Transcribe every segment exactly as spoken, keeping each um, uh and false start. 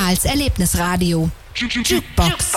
Karls Erlebnisradio. Jukebox.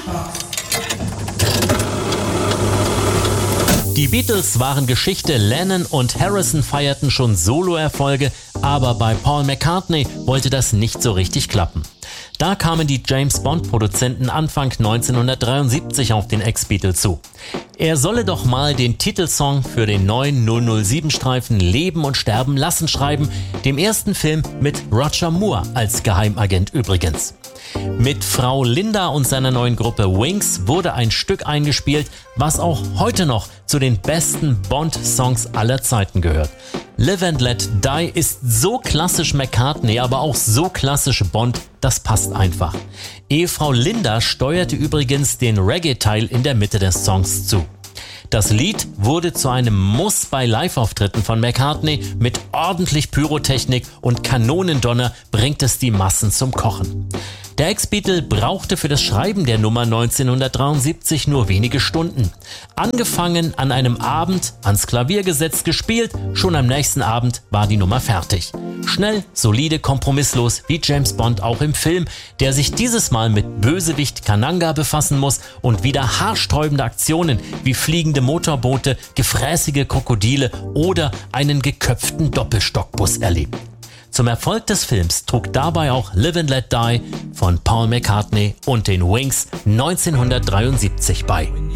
Die Beatles waren Geschichte, Lennon und Harrison feierten schon Soloerfolge, aber bei Paul McCartney wollte das nicht so richtig klappen. Da kamen die James-Bond-Produzenten Anfang neunzehnhundertdreiundsiebzig auf den Ex-Beatle zu. Er solle doch mal den Titelsong für den neuen null null sieben-Streifen Leben und Sterben lassen schreiben, dem ersten Film mit Roger Moore als Geheimagent übrigens. Mit Frau Linda und seiner neuen Gruppe Wings wurde ein Stück eingespielt, was auch heute noch zu den besten Bond-Songs aller Zeiten gehört. Live and Let Die ist so klassisch McCartney, aber auch so klassisch Bond, das passt einfach. Ehefrau Linda steuerte übrigens den Reggae-Teil in der Mitte des Songs zu. Das Lied wurde zu einem Muss bei Live-Auftritten von McCartney. Mit ordentlich Pyrotechnik und Kanonendonner bringt es die Massen zum Kochen. Der Ex-Beatle brauchte für das Schreiben der Nummer neunzehnhundertdreiundsiebzig nur wenige Stunden. Angefangen an einem Abend, ans Klavier gesetzt, gespielt, schon am nächsten Abend war die Nummer fertig. Schnell, solide, kompromisslos, wie James Bond auch im Film, der sich dieses Mal mit Bösewicht Kananga befassen muss und wieder haarsträubende Aktionen wie fliegende Motorboote, gefräßige Krokodile oder einen geköpften Doppelstockbus erlebt. Zum Erfolg des Films trug dabei auch Live and Let Die von Paul McCartney und den Wings neunzehnhundertdreiundsiebzig bei.